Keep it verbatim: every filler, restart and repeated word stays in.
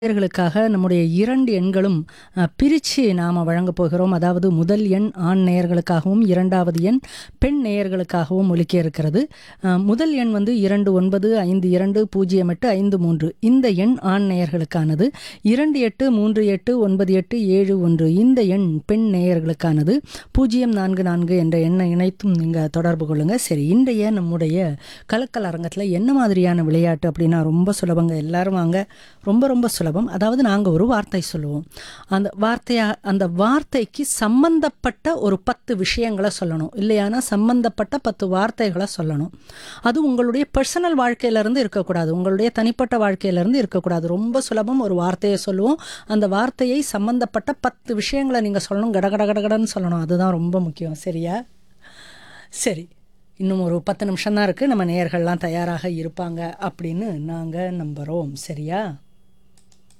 நேயர்களுக்காக நம்முடைய இரண்டு எண்களும் அ, பிரிச்சு நாம வழங்கப் போகிறோம். அதாவது முதல் எண் ஆண் நேயர்களுக்காகவும், இரண்டாவது எண் பெண் நேயர்களுக்காகவும் ஒலிக்க இருக்கிறது. அ, முதல் எண் வந்து இரண்டு ஒன்பது ஐந்து இரண்டு பூஜ்ஜியம் எட்டு ஐந்து மூன்று. இந்த எண் ஆண் நேயர்களுக்கானது. இரண்டு எட்டு மூன்று எட்டு ஒன்பது எட்டு ஏழு ஒன்று. இந்த எண் பெண் நேயர்களுக்கானது. பூஜ்ஜியம் நான்கு நான்கு என்ற எண்ணை இணைத்தும் நீங்க தொடர்பு கொள்ளுங்க. சரி, இன்றைய நம்முடைய கலக்கல் அரங்கத்துல என்ன மாதிரியான விளையாட்டு அப்படின்னா ரொம்ப சுலபங்க. எல்லாரும் வாங்க. ரொம்ப ரொம்ப சுலபம். அதாவது நாங்க ஒரு வார்த்தை சொல்லுவோம். அந்த வார்த்தையா அந்த வார்த்தைக்கு சம்பந்தப்பட்ட ஒரு பத்து விஷயங்களை சொல்லணும். இல்லையானா சம்பந்தப்பட்ட பத்து வார்த்தைகளை சொல்லணும். அது உங்களுடைய பர்சனல் வாழ்க்கையிலிருந்து இருக்கக்கூடாது. உங்களுடைய தனிப்பட்ட வாழ்க்கையிலிருந்து இருக்கக்கூடாது. ரொம்ப சுலபம். ஒரு வார்த்தையை சொல்லுவோம். அந்த வார்த்தையை சம்பந்தப்பட்ட பத்து விஷயங்களை நீங்க சொல்லணும். கடகட கடகடன்னு சொல்லணும். அதுதான் ரொம்ப முக்கியம். சரியா? சரி, இன்னும் ஒரு பத்து நிமிஷம் தான் இருக்கு. நம்ம நேயர்கள்லாம் தயாராக இருப்பாங்க அப்படின்னு நாங்க நம்புறோம். சரியா?